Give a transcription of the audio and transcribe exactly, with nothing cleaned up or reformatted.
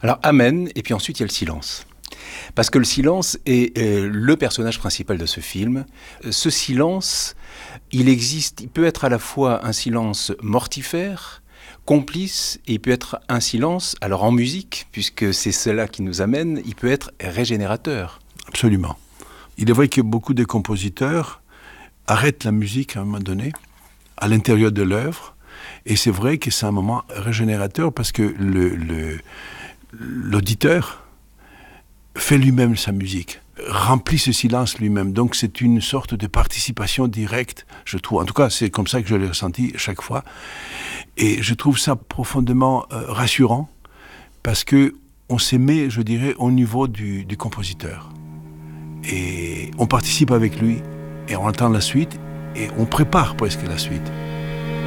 Alors Amen, et puis ensuite il y a le silence. Parce que le silence est euh, le personnage principal de ce film. Ce silence, il existe, il peut être à la fois un silence mortifère, complice, et il peut être un silence, alors en musique, puisque c'est cela qui nous amène, il peut être régénérateur. Absolument. Il est vrai que beaucoup de compositeurs arrêtent la musique à un moment donné, à l'intérieur de l'œuvre, et c'est vrai que c'est un moment régénérateur parce que le, le, l'auditeur fait lui-même sa musique, remplit ce silence lui-même. Donc c'est une sorte de participation directe, je trouve. En tout cas, c'est comme ça que je l'ai ressenti chaque fois. Et je trouve ça profondément euh, rassurant parce que on se met, je dirais, au niveau du, du compositeur. Et on participe avec lui et on entend la suite et on prépare presque la suite.